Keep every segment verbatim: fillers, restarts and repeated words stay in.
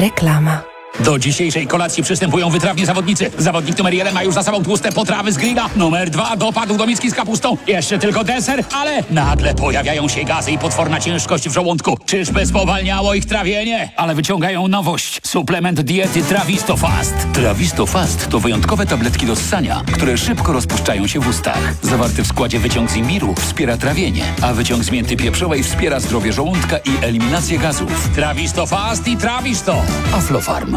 Reklama. Do dzisiejszej kolacji przystępują wytrawni zawodnicy. Zawodnik numer jeden ma już za sobą tłuste potrawy z grilla. Numer dwa dopadł do miski z kapustą. Jeszcze tylko deser, ale nagle pojawiają się gazy i potworna ciężkość w żołądku. Czyżby spowalniało ich trawienie? Ale wyciągają nowość. Suplement diety Trawisto Fast. Trawisto Fast to wyjątkowe tabletki do ssania, które szybko rozpuszczają się w ustach. Zawarty w składzie wyciąg z imbiru wspiera trawienie, a wyciąg z mięty pieprzowej wspiera zdrowie żołądka i eliminację gazów. Trawisto Fast i Trawisto. Aflofarm.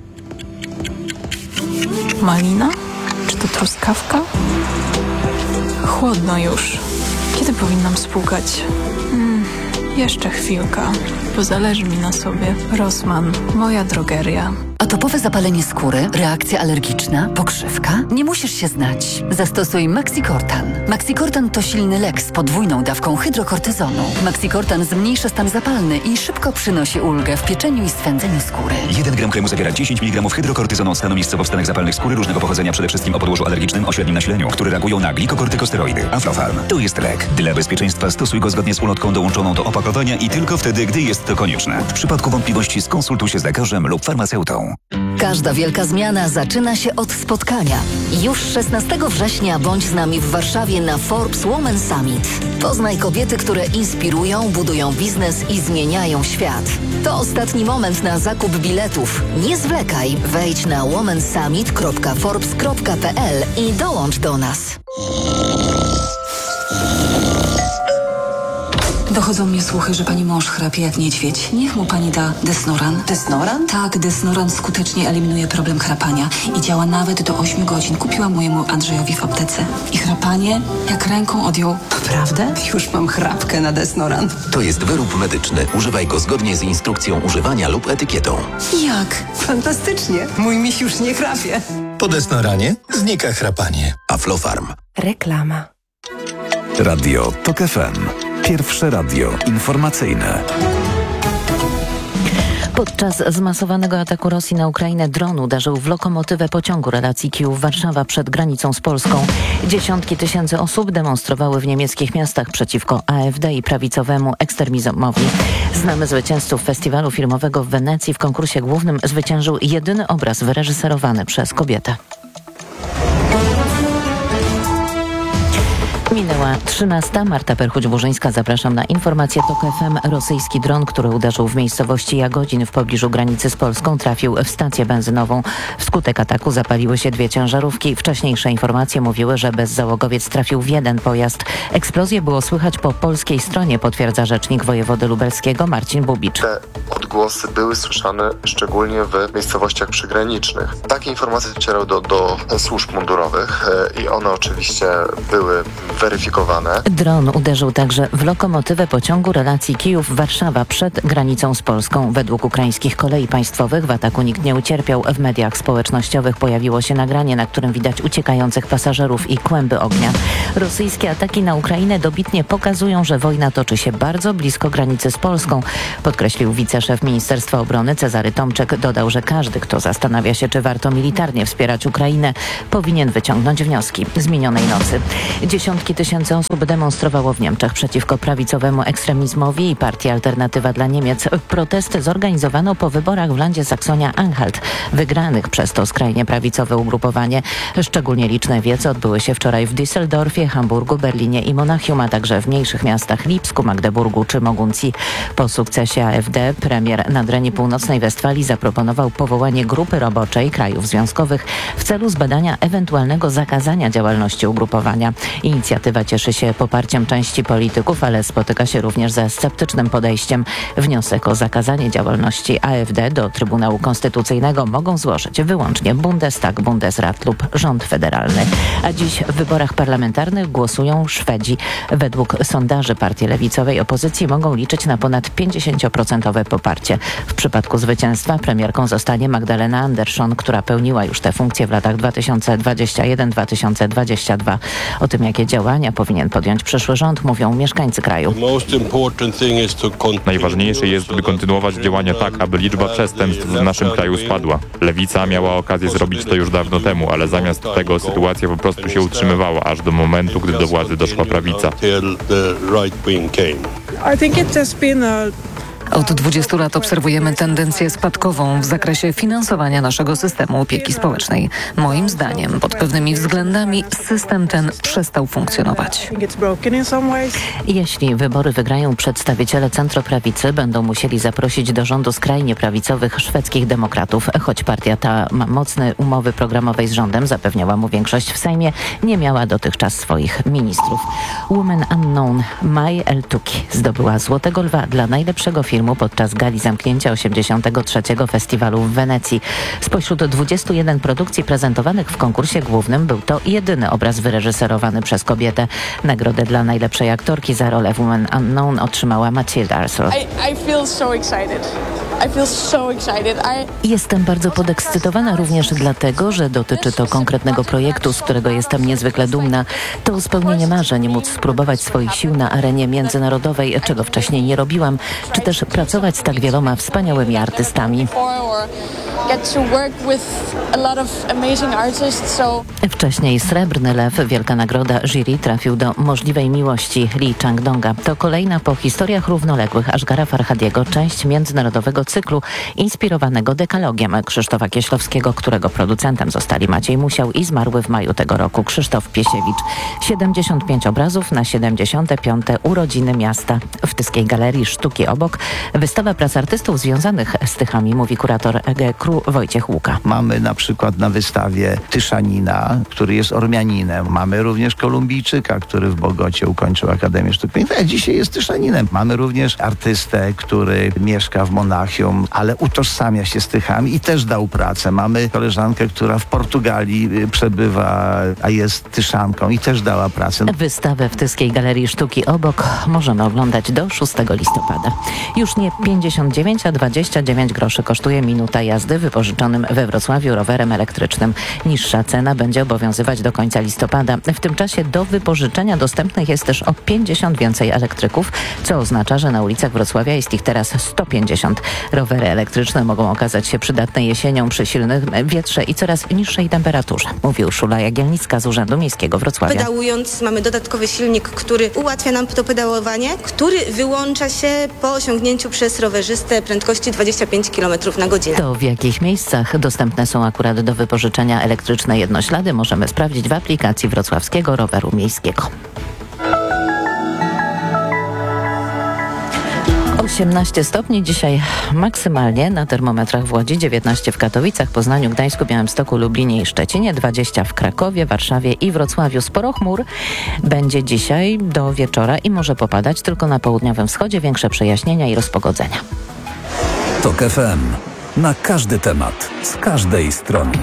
Malina? Czy to truskawka? Chłodno już. Kiedy powinnam spłukać? Hmm, jeszcze chwilka, bo zależy mi na sobie. Rossmann, moja drogeria. Atopowe zapalenie skóry, reakcja alergiczna, pokrzywka? Nie musisz się znać. Zastosuj Maxicortan. Maxicortan to silny lek z podwójną dawką hydrokortyzonu. Maxicortan zmniejsza stan zapalny i szybko przynosi ulgę w pieczeniu i swędzeniu skóry. jeden gram kremu zawiera dziesięć miligramów hydrokortyzonu stanu miejscowo-wstanek zapalnych skóry różnego pochodzenia, przede wszystkim o podłożu alergicznym o średnim nasileniu, które reagują na glikokortykosteroidy. Aflofarm to jest lek. Dla bezpieczeństwa stosuj go zgodnie z ulotką dołączoną do opakowania i tylko wtedy, gdy jest to konieczne. W przypadku wątpliwości skonsultuj się z lekarzem lub farmaceutą. Każda wielka zmiana zaczyna się od spotkania. Już szesnastego września bądź z nami w Warszawie na Forbes Women Summit. Poznaj kobiety, które inspirują, budują biznes i zmieniają świat. To ostatni moment na zakup biletów. Nie zwlekaj, wejdź na womensummit kropka forbes kropka p l i dołącz do nas. Dochodzą mnie słuchy, że pani mąż chrapie jak niedźwiedź. Niech mu pani da Desnoran. Desnoran? Tak, Desnoran skutecznie eliminuje problem chrapania i działa nawet do ośmiu godzin. Kupiłam mojemu Andrzejowi w aptece. I chrapanie jak ręką odjął. Naprawdę? Już mam chrapkę na Desnoran. To jest wyrób medyczny. Używaj go zgodnie z instrukcją używania lub etykietą. Jak? Fantastycznie. Mój miś już nie chrapie. Po Desnoranie znika chrapanie. Aflofarm. Reklama. Radio Tok F M. Pierwsze radio informacyjne. Podczas zmasowanego ataku Rosji na Ukrainę dron uderzył w lokomotywę pociągu relacji Kijów-Warszawa przed granicą z Polską. Dziesiątki tysięcy osób demonstrowały w niemieckich miastach przeciwko A F D i prawicowemu ekstremizmowi. Znamy zwycięzców festiwalu filmowego w Wenecji. W konkursie głównym zwyciężył jedyny obraz wyreżyserowany przez kobietę. Minęła trzynasta. Marta Perchuć-Burzyńska. Zapraszam na informację Tok F M. Rosyjski dron, który uderzył w miejscowości Jagodzin w pobliżu granicy z Polską, trafił w stację benzynową. Wskutek ataku zapaliły się dwie ciężarówki. Wcześniejsze informacje mówiły, że bezzałogowiec trafił w jeden pojazd. Eksplozję było słychać po polskiej stronie, potwierdza rzecznik wojewody lubelskiego Marcin Bubicz. Te odgłosy były słyszane szczególnie w miejscowościach przygranicznych. Takie informacje docierały do, do służb mundurowych i one oczywiście były weryfikowane. Dron uderzył także w lokomotywę pociągu relacji Kijów-Warszawa przed granicą z Polską. Według ukraińskich kolei państwowych w ataku nikt nie ucierpiał. W mediach społecznościowych pojawiło się nagranie, na którym widać uciekających pasażerów i kłęby ognia. Rosyjskie ataki na Ukrainę dobitnie pokazują, że wojna toczy się bardzo blisko granicy z Polską, podkreślił wiceszef Ministerstwa Obrony Cezary Tomczek. Dodał, że każdy, kto zastanawia się, czy warto militarnie wspierać Ukrainę, powinien wyciągnąć wnioski z minionej nocy. Dziesiątki tysięcy osób demonstrowało w Niemczech przeciwko prawicowemu ekstremizmowi i partii Alternatywa dla Niemiec. Protesty zorganizowano po wyborach w landzie Saksonia-Anhalt, wygranych przez to skrajnie prawicowe ugrupowanie. Szczególnie liczne wiece odbyły się wczoraj w Düsseldorfie, Hamburgu, Berlinie i Monachium, a także w mniejszych miastach Lipsku, Magdeburgu czy Moguncji. Po sukcesie A F D premier Nadrenii Północnej Westfalii zaproponował powołanie grupy roboczej krajów związkowych w celu zbadania ewentualnego zakazania działalności ugrupowania. Inicjatywa cieszy się poparciem części polityków, ale spotyka się również ze sceptycznym podejściem. Wniosek o zakazanie działalności A F D do Trybunału Konstytucyjnego mogą złożyć wyłącznie Bundestag, Bundesrat lub rząd federalny. A dziś w wyborach parlamentarnych głosują Szwedzi. Według sondaży partii lewicowej opozycji mogą liczyć na ponad pięćdziesiąt procent poparcie. W przypadku zwycięstwa premierką zostanie Magdalena Andersson, która pełniła już tę funkcję w latach dwa tysiące dwudziestym pierwszym do dwa tysiące dwudziestego drugiego. O tym, jakie działania powinien podjąć przyszły rząd, mówią mieszkańcy kraju. Najważniejsze jest, by kontynuować działania tak, aby liczba przestępstw w naszym kraju spadła. Lewica miała okazję zrobić to już dawno temu, ale zamiast tego sytuacja po prostu się utrzymywała, aż do momentu, gdy do władzy doszła prawica. Od dwudziestu lat obserwujemy tendencję spadkową w zakresie finansowania naszego systemu opieki społecznej. Moim zdaniem, pod pewnymi względami system ten przestał funkcjonować. Jeśli wybory wygrają przedstawiciele centroprawicy, będą musieli zaprosić do rządu skrajnie prawicowych szwedzkich demokratów. Choć partia ta ma mocne umowy programowej z rządem, zapewniała mu większość w Sejmie, nie miała dotychczas swoich ministrów. Woman Unknown Mai Eltuki zdobyła Złotego Lwa dla najlepszego filmu podczas gali zamknięcia osiemdziesiątego trzeciego Festiwalu w Wenecji. Spośród dwudziestu jeden produkcji prezentowanych w konkursie głównym był to jedyny obraz wyreżyserowany przez kobietę. Nagrodę dla najlepszej aktorki za rolę Woman Unknown otrzymała Matilda Arthur. I, I feel so excited. I feel so excited. I... Jestem bardzo podekscytowana również dlatego, że dotyczy to konkretnego projektu, z którego jestem niezwykle dumna. To spełnienie marzeń, móc spróbować swoich sił na arenie międzynarodowej, czego wcześniej nie robiłam, czy też pracować z tak wieloma wspaniałymi artystami. Wcześniej Srebrny Lew, wielka nagroda jury, trafił do Możliwej Miłości Lee Chang-donga. To kolejna po historiach równoległych Ashghara Farhadiego część międzynarodowego cyklu inspirowanego dekalogiem Krzysztofa Kieślowskiego, którego producentem zostali Maciej Musiał i zmarły w maju tego roku Krzysztof Piesiewicz. siedemdziesiąt pięć obrazów na siedemdziesiąte piąte urodziny miasta. W Tyskiej Galerii Sztuki obok wystawa prac artystów związanych z Tychami, mówi kurator G K R U Wojciech Łuka. Mamy na przykład na wystawie Tyszanina, który jest Ormianinem. Mamy również Kolumbijczyka, który w Bogocie ukończył Akademię Sztuk Pięknych, a dzisiaj jest Tyszaninem. Mamy również artystę, który mieszka w Monachium, ale utożsamia się z Tychami i też dał pracę. Mamy koleżankę, która w Portugalii przebywa, a jest Tyszanką i też dała pracę. Wystawę w Tyskiej Galerii Sztuki obok możemy oglądać do szóstego listopada. Już nie pięćdziesiąt dziewięć, a dwadzieścia dziewięć groszy kosztuje minuta jazdy wypożyczonym we Wrocławiu rowerem elektrycznym. Niższa cena będzie obowiązywać do końca listopada. W tym czasie do wypożyczenia dostępnych jest też o pięćdziesiąt więcej elektryków, co oznacza, że na ulicach Wrocławia jest ich teraz sto pięćdziesiąt. Rowery elektryczne mogą okazać się przydatne jesienią przy silnym wietrze i coraz niższej temperaturze, mówi Urszula Jagielnicka z Urzędu Miejskiego Wrocławia. Pedałując mamy dodatkowy silnik, który ułatwia nam to pedałowanie, który wyłącza się po osiągnięciu przez rowerzystę prędkości dwadzieścia pięć kilometrów na godzinę. To w jakich miejscach dostępne są akurat do wypożyczenia elektryczne jednoślady możemy sprawdzić w aplikacji Wrocławskiego Roweru Miejskiego. osiemnaście stopni dzisiaj maksymalnie na termometrach w Łodzi, dziewiętnaście w Katowicach, Poznaniu, Gdańsku, Białymstoku, Lublinie i Szczecinie, dwadzieścia w Krakowie, Warszawie i Wrocławiu. Sporo chmur będzie dzisiaj do wieczora i może popadać tylko na południowym wschodzie. Większe przejaśnienia i rozpogodzenia. TOK F M. Na każdy temat, z każdej strony.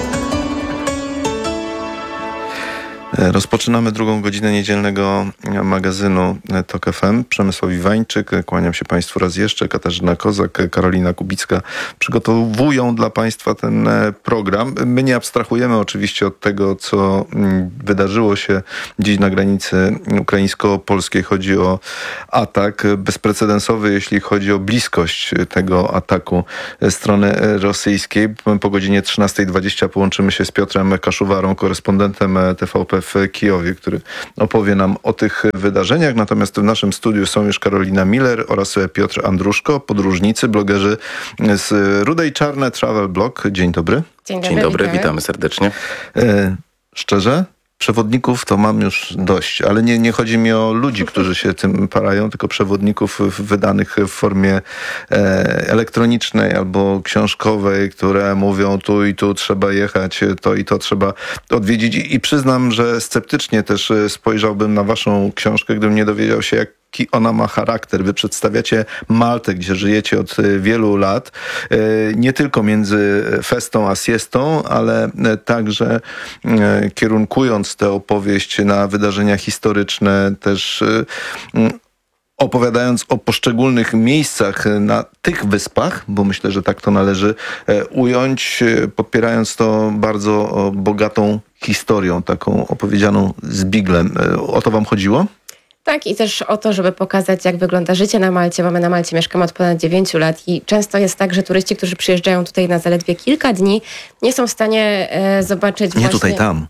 Rozpoczynamy drugą godzinę niedzielnego magazynu TOK F M. Przemysław Iwańczyk, kłaniam się Państwu raz jeszcze. Katarzyna Kozak, Karolina Kubicka przygotowują dla Państwa ten program. My nie abstrahujemy oczywiście od tego, co wydarzyło się dziś na granicy ukraińsko-polskiej. Chodzi o atak bezprecedensowy, jeśli chodzi o bliskość tego ataku strony rosyjskiej. Po godzinie trzynastej dwadzieścia połączymy się z Piotrem Kaszuwarą, korespondentem T V P w Kijowie, który opowie nam o tych wydarzeniach. Natomiast w naszym studiu są już Karolina Miller oraz Piotr Andruszko, podróżnicy, blogerzy z Rude i Czarne Travel Blog. Dzień dobry. Dzień dobry, Dzień dobry witamy. witamy serdecznie. E, szczerze? Przewodników to mam już dość, ale nie, nie chodzi mi o ludzi, którzy się tym parają, tylko przewodników wydanych w formie e, elektronicznej albo książkowej, które mówią tu i tu trzeba jechać, to i to trzeba odwiedzić. I, i przyznam, że sceptycznie też spojrzałbym na waszą książkę, gdybym nie dowiedział się, jak jaki ona ma charakter. Wy przedstawiacie Maltę, gdzie żyjecie od wielu lat, nie tylko między festą a siestą, ale także kierunkując tę opowieść na wydarzenia historyczne, też opowiadając o poszczególnych miejscach na tych wyspach, bo myślę, że tak to należy ująć, podpierając to bardzo bogatą historią, taką opowiedzianą z biglem. O to wam chodziło? Tak, i też o to, żeby pokazać, jak wygląda życie na Malcie. Mamy na Malcie, mieszkamy od ponad dziewięciu lat i często jest tak, że turyści, którzy przyjeżdżają tutaj na zaledwie kilka dni, nie są w stanie e, zobaczyć Nie właśnie... tutaj, tam.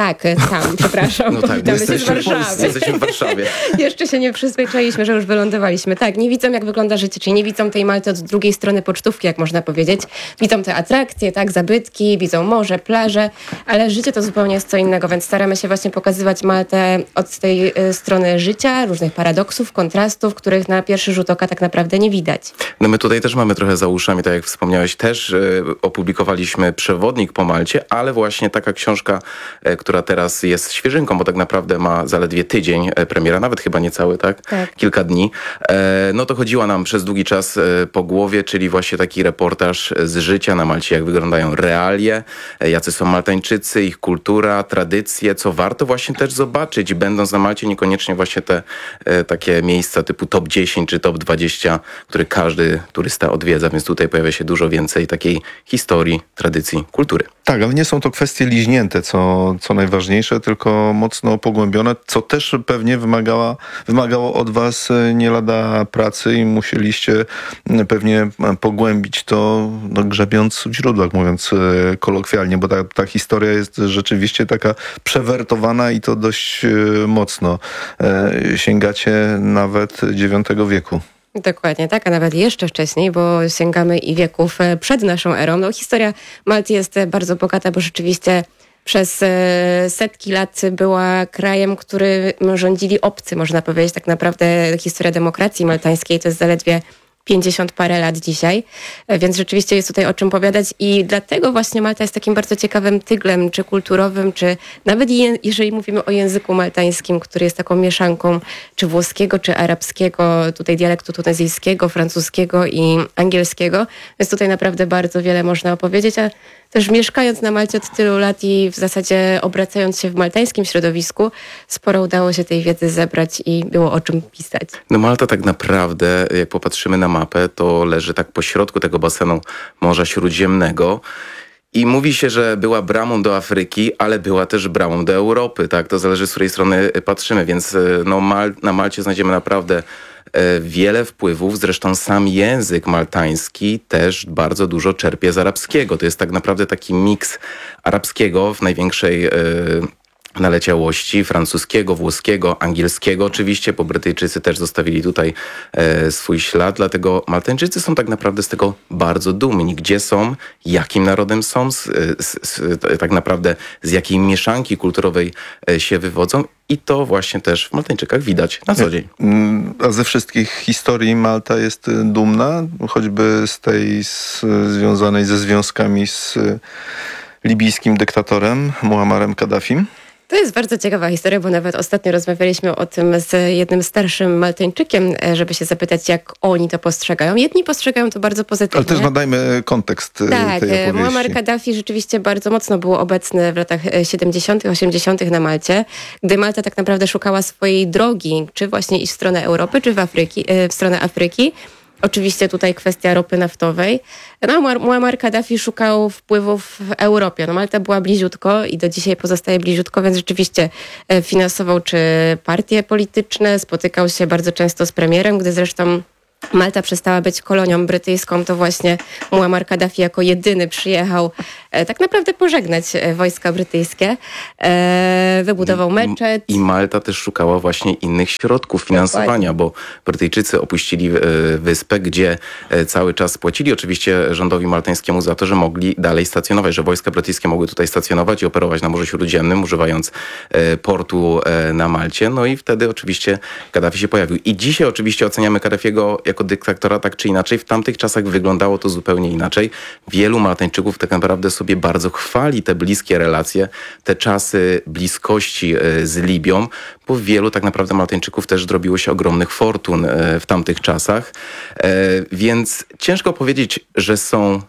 Tak, tam, przepraszam. No tak, Witamy się z jesteśmy w Warszawy. Polsce, jesteśmy w Warszawie. Jeszcze się nie przyzwyczailiśmy, że już wylądowaliśmy. Tak, nie widzą, jak wygląda życie, czyli nie widzą tej Malty od drugiej strony pocztówki, jak można powiedzieć. Widzą te atrakcje, tak, zabytki, widzą morze, plaże, ale życie to zupełnie jest co innego, więc staramy się właśnie pokazywać Maltę od tej y, strony życia, różnych paradoksów, kontrastów, których na pierwszy rzut oka tak naprawdę nie widać. No my tutaj też mamy trochę za uszami, tak jak wspomniałeś, też y, opublikowaliśmy przewodnik po Malcie, ale właśnie taka książka, y, która teraz jest świeżynką, bo tak naprawdę ma zaledwie tydzień y, premiera, nawet chyba niecały, tak? Tak. Kilka dni. E, no to chodziła nam przez długi czas y, po głowie, czyli właśnie taki reportaż z życia na Malcie, jak wyglądają realie, y, jacy są Maltańczycy, ich kultura, tradycje, co warto właśnie też zobaczyć, będąc na Malcie, niekoniecznie właśnie te y, takie miejsca typu top dziesięć czy top dwadzieścia, które każdy turysta odwiedza, więc tutaj pojawia się dużo więcej takiej historii, tradycji, kultury. Tak, ale nie są to kwestie liźnięte, co, co najważniejsze, tylko mocno pogłębione, co też pewnie wymagała, wymagało od was nie lada pracy i musieliście pewnie pogłębić to, no, grzebiąc w źródłach, mówiąc kolokwialnie, bo ta, ta historia jest rzeczywiście taka przewertowana i to dość mocno. Sięgacie nawet dziewiątego wieku. Dokładnie, tak, a nawet jeszcze wcześniej, bo sięgamy i wieków przed naszą erą. No, historia Malty jest bardzo bogata, bo rzeczywiście przez setki lat była krajem, który rządzili obcy, można powiedzieć. Tak naprawdę historia demokracji maltańskiej to jest zaledwie pięćdziesiąt parę lat dzisiaj, więc rzeczywiście jest tutaj o czym powiadać i dlatego właśnie Malta jest takim bardzo ciekawym tyglem, czy kulturowym, czy nawet je, jeżeli mówimy o języku maltańskim, który jest taką mieszanką czy włoskiego, czy arabskiego, tutaj dialektu tunezyjskiego, francuskiego i angielskiego, więc tutaj naprawdę bardzo wiele można opowiedzieć, a też mieszkając na Malcie od tylu lat i w zasadzie obracając się w maltańskim środowisku, sporo udało się tej wiedzy zebrać i było o czym pisać. No Malta tak naprawdę, jak popatrzymy na mapę, to leży tak po środku tego basenu Morza Śródziemnego. I mówi się, że była bramą do Afryki, ale była też bramą do Europy, tak? To zależy, z której strony patrzymy, więc no, Mal- na Malcie znajdziemy naprawdę wiele wpływów, zresztą sam język maltański też bardzo dużo czerpie z arabskiego. To jest tak naprawdę taki miks arabskiego w największej yy, naleciałości, francuskiego, włoskiego, angielskiego oczywiście, bo Brytyjczycy też zostawili tutaj e, swój ślad, dlatego Maltańczycy są tak naprawdę z tego bardzo dumni. Gdzie są, jakim narodem są, z, z, z, tak naprawdę z jakiej mieszanki kulturowej e, się wywodzą i to właśnie też w Maltańczykach widać na co dzień. A ze wszystkich historii Malta jest dumna, choćby z tej z, związanej ze związkami z libijskim dyktatorem Muammarem Kaddafim? To jest bardzo ciekawa historia, bo nawet ostatnio rozmawialiśmy o tym z jednym starszym Maltańczykiem, żeby się zapytać, jak oni to postrzegają. Jedni postrzegają to bardzo pozytywnie. Ale też nadajmy kontekst tak, tej opowieści. Muammar Kaddafi rzeczywiście bardzo mocno był obecny w latach siedemdziesiątych, osiemdziesiątych na Malcie, gdy Malta tak naprawdę szukała swojej drogi, czy właśnie iść w stronę Europy, czy w, Afryki, w stronę Afryki. Oczywiście tutaj kwestia ropy naftowej. No, Muammar Kaddafi szukał wpływów w Europie. No, Malta była bliziutko i do dzisiaj pozostaje bliziutko, więc rzeczywiście finansował czy partie polityczne, spotykał się bardzo często z premierem, gdy zresztą Malta przestała być kolonią brytyjską, to właśnie Muammar Kaddafi jako jedyny przyjechał e, tak naprawdę pożegnać wojska brytyjskie. E, wybudował meczet. I Malta też szukała właśnie innych środków finansowania, bo Brytyjczycy opuścili e, wyspę, gdzie e, cały czas płacili oczywiście rządowi maltańskiemu za to, że mogli dalej stacjonować, że wojska brytyjskie mogły tutaj stacjonować i operować na Morzu Śródziemnym, używając e, portu e, na Malcie. No i wtedy oczywiście Kaddafi się pojawił. I dzisiaj oczywiście oceniamy Kaddafiego jako dyktatora tak czy inaczej. W tamtych czasach wyglądało to zupełnie inaczej. Wielu Maltańczyków tak naprawdę sobie bardzo chwali te bliskie relacje, te czasy bliskości z Libią, bo wielu tak naprawdę Maltańczyków też zrobiło się ogromnych fortun w tamtych czasach. Więc ciężko powiedzieć, że są...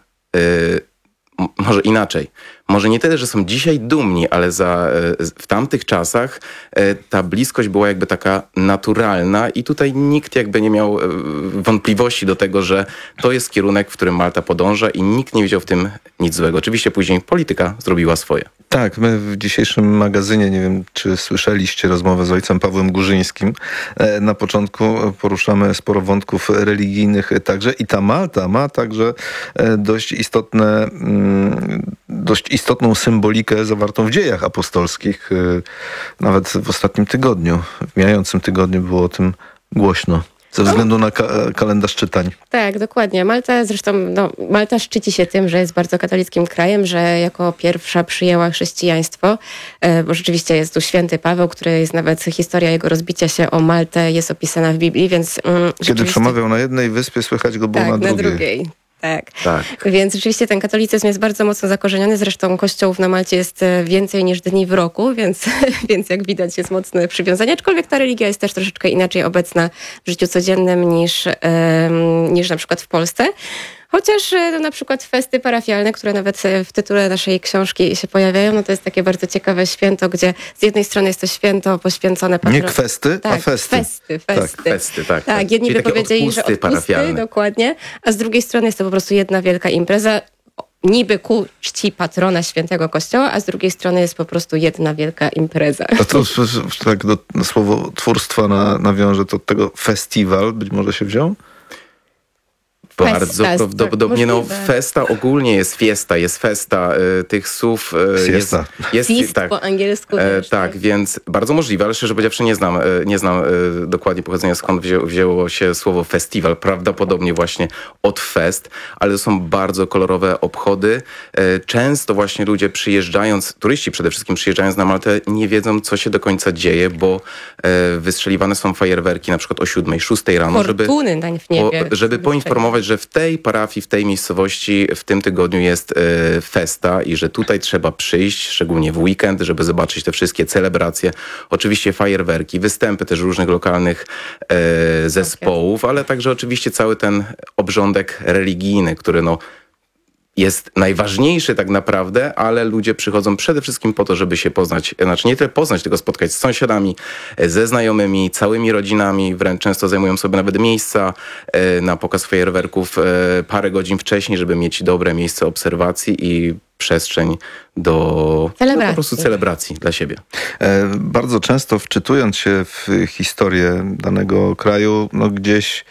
Może inaczej. Może nie tyle, że są dzisiaj dumni, ale za, w tamtych czasach ta bliskość była jakby taka naturalna i tutaj nikt jakby nie miał wątpliwości do tego, że to jest kierunek, w którym Malta podąża i nikt nie widział w tym nic złego. Oczywiście później polityka zrobiła swoje. Tak, my w dzisiejszym magazynie, nie wiem czy słyszeliście rozmowę z ojcem Pawłem Górzyńskim, na początku poruszamy sporo wątków religijnych także i ta Malta ma także dość istotne, dość istotną symbolikę zawartą w dziejach apostolskich. Nawet w ostatnim tygodniu, w mijającym tygodniu było o tym głośno. Ze względu na ka- kalendarz czytań. Tak, dokładnie. Malta zresztą, no, Malta szczyci się tym, że jest bardzo katolickim krajem, że jako pierwsza przyjęła chrześcijaństwo, bo rzeczywiście jest tu święty Paweł, który jest nawet, historia jego rozbicia się o Maltę jest opisana w Biblii, więc... Mm, Kiedy rzeczywiście... przemawiał na jednej wyspie, słychać go było tak, na drugiej. na drugiej. Tak. tak. Więc rzeczywiście ten katolicyzm jest bardzo mocno zakorzeniony. Zresztą kościołów na Malcie jest więcej niż dni w roku, więc, więc jak widać jest mocne przywiązanie. Aczkolwiek ta religia jest też troszeczkę inaczej obecna w życiu codziennym niż, um, niż na przykład w Polsce. Chociaż no, na przykład festy parafialne, które nawet w tytule naszej książki się pojawiają, no to jest takie bardzo ciekawe święto, gdzie z jednej strony jest to święto poświęcone... Patron... Nie kwesty, tak, a festy. festy, festy. Tak, festy, tak. Tak, jedni by powiedzieli, że odpusty, dokładnie, a z drugiej strony jest to po prostu jedna wielka impreza, niby ku czci patrona świętego Kościoła, a z drugiej strony jest po prostu jedna wielka impreza. A to tak do, do słowo twórstwa na, nawiąże, to od tego festiwal być może się wziął? Bardzo fest, prawdopodobnie. tak, no, festa ogólnie jest fiesta, jest festa y, tych słów. Y, jest, jest, Feast tak, po angielsku e, też, tak, tak, więc bardzo możliwe, ale szczerze powiedziawszy nie znam, y, nie znam y, dokładnie pochodzenia, skąd wzię, wzięło się słowo festiwal. Prawdopodobnie właśnie od fest, ale to są bardzo kolorowe obchody. Y, często właśnie ludzie przyjeżdżając, turyści przede wszystkim przyjeżdżając na Maltę, nie wiedzą, co się do końca dzieje, bo y, wystrzeliwane są fajerwerki na przykład o siódmej, szóstej rano, Fortuny żeby, na w niebie, po, żeby poinformować, że w tej parafii, w tej miejscowości w tym tygodniu jest y, festa i że tutaj trzeba przyjść, szczególnie w weekend, żeby zobaczyć te wszystkie celebracje. Oczywiście fajerwerki, występy też różnych lokalnych y, zespołów, ale także oczywiście cały ten obrządek religijny, który no jest najważniejszy tak naprawdę, ale ludzie przychodzą przede wszystkim po to, żeby się poznać, znaczy nie tyle poznać, tylko spotkać z sąsiadami, ze znajomymi, całymi rodzinami, wręcz często zajmują sobie nawet miejsca na pokaz fajerwerków parę godzin wcześniej, żeby mieć dobre miejsce obserwacji i przestrzeń do no, po prostu celebracji dla siebie. E, bardzo często wczytując się w historię danego kraju, no gdzieś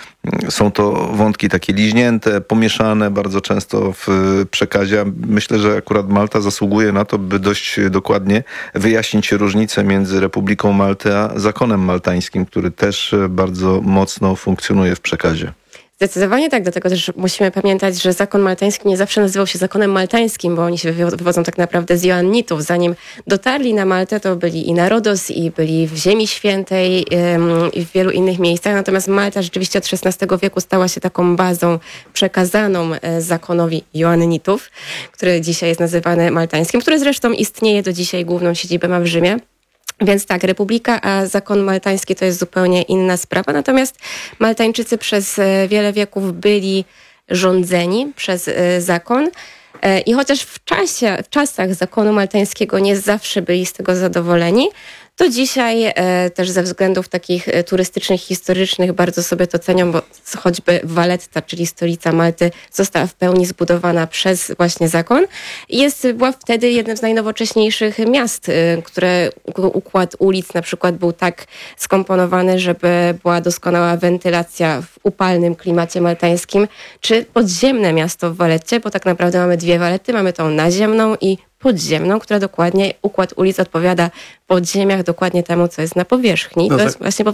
są to wątki takie liźnięte, pomieszane bardzo często w przekazie. Myślę, że akurat Malta zasługuje na to, by dość dokładnie wyjaśnić różnicę między Republiką Malty a zakonem maltańskim, który też bardzo mocno funkcjonuje w przekazie. Zdecydowanie tak, dlatego też musimy pamiętać, że zakon maltański nie zawsze nazywał się zakonem maltańskim, bo oni się wywodzą tak naprawdę z Joannitów. Zanim dotarli na Maltę, to byli i na Rodos, i byli w Ziemi Świętej, ym, i w wielu innych miejscach. Natomiast Malta rzeczywiście od szesnastego wieku stała się taką bazą przekazaną zakonowi Joannitów, który dzisiaj jest nazywany maltańskim, który zresztą istnieje do dzisiaj, główną siedzibę ma w Rzymie. Więc tak, Republika, a zakon maltański to jest zupełnie inna sprawa. Natomiast Maltańczycy przez wiele wieków byli rządzeni przez zakon. I chociaż w czasie, w czasach zakonu maltańskiego nie zawsze byli z tego zadowoleni, to dzisiaj e, też ze względów takich e, turystycznych, historycznych bardzo sobie to cenią, bo choćby Valletta, czyli stolica Malty, została w pełni zbudowana przez właśnie zakon i jest, była wtedy jednym z najnowocześniejszych miast, e, które układ ulic na przykład był tak skomponowany, żeby była doskonała wentylacja w upalnym klimacie maltańskim, czy podziemne miasto w Valletcie, bo tak naprawdę mamy dwie Valletty, mamy tą naziemną i podziemną, która dokładnie, układ ulic odpowiada w podziemiach dokładnie temu, co jest na powierzchni. No to tak. jest właśnie